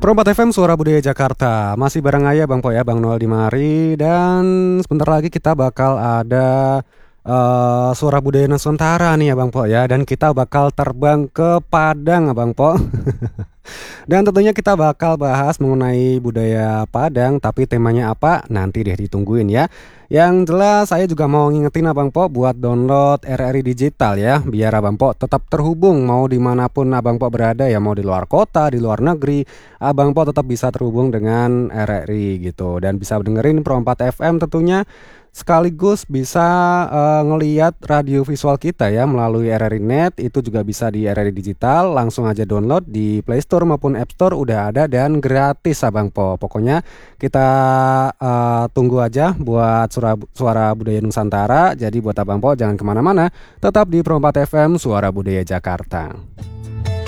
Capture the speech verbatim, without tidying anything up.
Perempat F M Suara Budaya Jakarta. Masih bareng Ayah Bang Po ya, Bang Noel di mari. Dan sebentar lagi kita bakal ada uh, Suara Budaya Nusantara nih ya Bang Po ya. Dan kita bakal terbang ke Padang Bang Po. Dan tentunya kita bakal bahas mengenai budaya Padang. Tapi temanya apa? Nanti deh ditungguin ya. Yang jelas saya juga mau ngingetin Abang Po buat download R R I Digital ya. Biar Abang Po tetap terhubung mau dimanapun Abang Po berada ya. Mau di luar kota, di luar negeri, Abang Po tetap bisa terhubung dengan R R I gitu. Dan bisa dengerin Perempat F M tentunya. Sekaligus bisa uh, ngeliat radio visual kita ya melalui R R I Net. Itu juga bisa di R R I Digital. Langsung aja download di Play Store maupun App Store udah ada dan gratis Abang Po. Pokoknya kita uh, tunggu aja buat suara, suara budaya Nusantara. Jadi buat Abang Po jangan kemana-mana, tetap di Perempat F M Suara Budaya Jakarta.